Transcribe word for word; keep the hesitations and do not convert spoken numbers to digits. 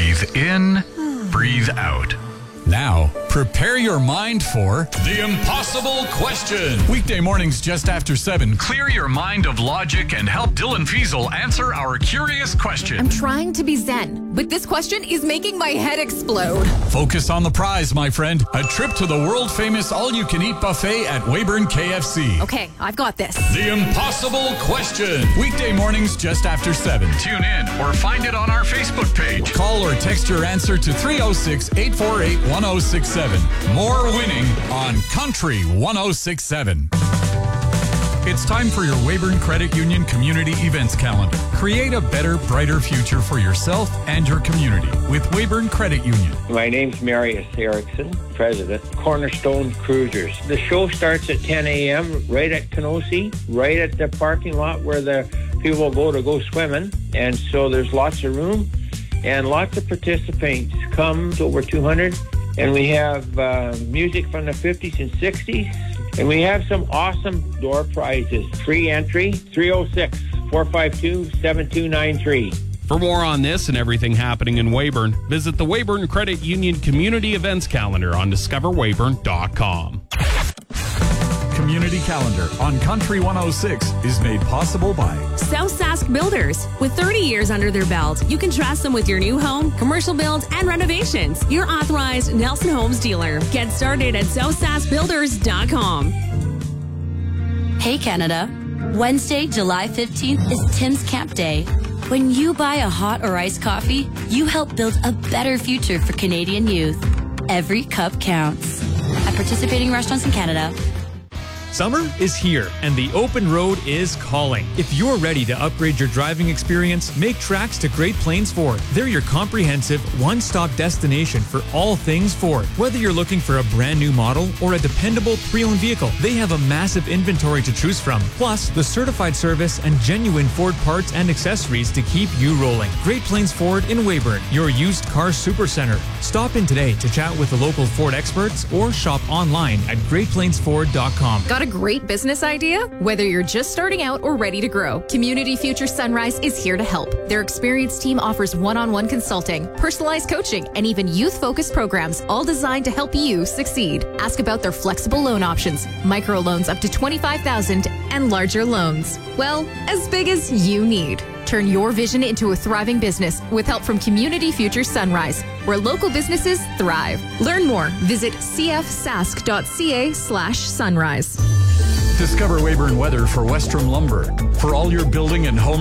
Breathe in, breathe out. Now, prepare your mind for The Impossible Question. Weekday mornings just after seven. Clear your mind of logic and help Dylan Fiesel answer our curious question. I'm trying to be zen, but this question is making my head explode. Focus on the prize, my friend. A trip to the world-famous all-you-can-eat buffet at Weyburn K F C. Okay, I've got this. The Impossible Question. Weekday mornings just after seven. Tune in or find it on our Facebook page. Call or text your answer to three oh six, eight four eight, one oh six seven. More winning on Country one oh six seven. It's time for your Weyburn Credit Union Community Events Calendar. Create a better, brighter future for yourself and your community with Weyburn Credit Union. My name's Marius Erickson, President, Cornerstone Cruisers. The show starts at ten a.m. right at Kenosi, right at the parking lot where the people go to go swimming. And so there's lots of room and lots of participants. Come to over two hundred. And we have uh, music from the fifties and sixties. And we have some awesome door prizes. Free entry, three oh six, four five two, seven two nine three. For more on this and everything happening in Weyburn, visit the Weyburn Credit Union Community Events Calendar on discover weyburn dot com. Community Calendar on Country one oh six is made possible by South Sask Builders. With thirty years under their belt, you can trust them with your new home, commercial builds, and renovations. Your authorized Nelson Homes dealer. Get started at south sask builders dot com. Hey Canada, Wednesday, July fifteenth is Tim's Camp Day. When you buy a hot or iced coffee, you help build a better future for Canadian youth. Every cup counts. At participating restaurants in Canada. Summer is here, and the open road is calling. If you're ready to upgrade your driving experience, make tracks to Great Plains Ford. They're your comprehensive, one-stop destination for all things Ford. Whether you're looking for a brand new model or a dependable pre-owned vehicle, they have a massive inventory to choose from. Plus, the certified service and genuine Ford parts and accessories to keep you rolling. Great Plains Ford in Weyburn, your used car supercenter. Stop in today to chat with the local Ford experts or shop online at great plains ford dot com. Got a great business idea? Whether you're just starting out or ready to grow, Community Future Sunrise is here to help. Their experienced team offers one-on-one consulting, personalized coaching, and even youth-focused programs, all designed to help you succeed. Ask about their flexible loan options, micro loans up to twenty-five thousand dollars, and larger loans. Well, as big as you need. Turn your vision into a thriving business with help from Community Future Sunrise, where local businesses thrive. Learn more. Visit c f sask dot c a slash sunrise. Discover Weyburn Weather for Westrom Lumber. For all your building and home